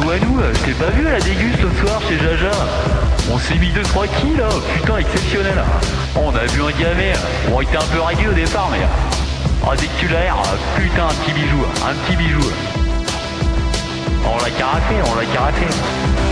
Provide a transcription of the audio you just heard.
à nous, je t'ai pas vu à la déguste ce soir chez Jaja. On s'est mis 2-3 kills là, putain exceptionnel. On a vu un gamet, on était un peu ragué au départ mais... dès que tu l'as l'air, putain un petit bijou, un petit bijou. On l'a caraffé, on l'a caraffé.